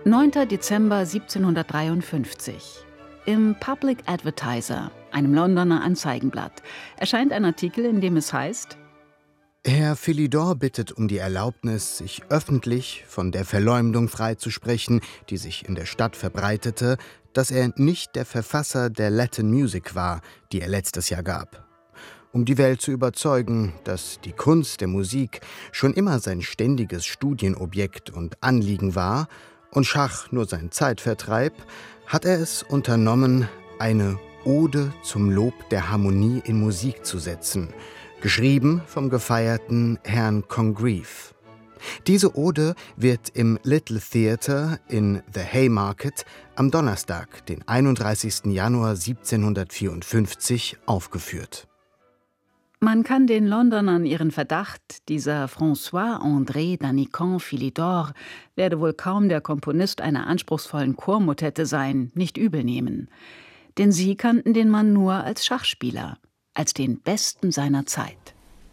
9. Dezember 1753. Im Public Advertiser, einem Londoner Anzeigenblatt, erscheint ein Artikel, in dem es heißt: Herr Philidor bittet um die Erlaubnis, sich öffentlich von der Verleumdung freizusprechen, die sich in der Stadt verbreitete, dass er nicht der Verfasser der Latin Music war, die er letztes Jahr gab. Um die Welt zu überzeugen, dass die Kunst der Musik schon immer sein ständiges Studienobjekt und Anliegen war und Schach nur sein Zeitvertreib, hat er es unternommen, eine Ode zum Lob der Harmonie in Musik zu setzen, geschrieben vom gefeierten Herrn Congreve. Diese Ode wird im Little Theatre in The Haymarket am Donnerstag, den 31. Januar 1754, aufgeführt. Man kann den Londonern ihren Verdacht, dieser François-André d'Anicant Philidor werde wohl kaum der Komponist einer anspruchsvollen Chormotette sein, nicht übel nehmen. Denn sie kannten den Mann nur als Schachspieler, als den Besten seiner Zeit.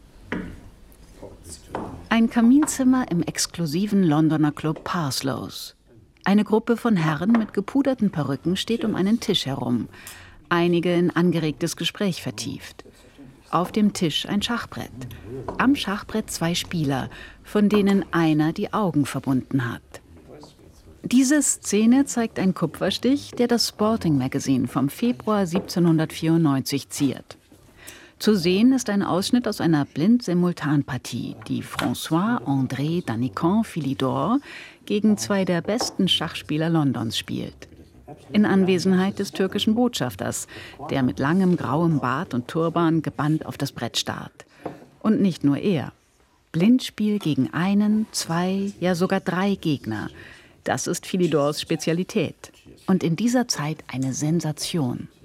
Ein Kaminzimmer im exklusiven Londoner Club Parslows. Eine Gruppe von Herren mit gepuderten Perücken steht um einen Tisch herum, einige in angeregtes Gespräch vertieft. Auf dem Tisch ein Schachbrett. Am Schachbrett 2 Spieler, von denen einer die Augen verbunden hat. Diese Szene zeigt ein Kupferstich, der das Sporting Magazine vom Februar 1794 ziert. Zu sehen ist ein Ausschnitt aus einer Blind-Simultanpartie, die François-André d'Anicant Philidor gegen 2 der besten Schachspieler Londons spielt. In Anwesenheit des türkischen Botschafters, der mit langem grauem Bart und Turban gebannt auf das Brett starrt. Und nicht nur er. Blindspiel gegen 1, 2, ja sogar 3 Gegner. Das ist Philidors Spezialität. Und in dieser Zeit eine Sensation.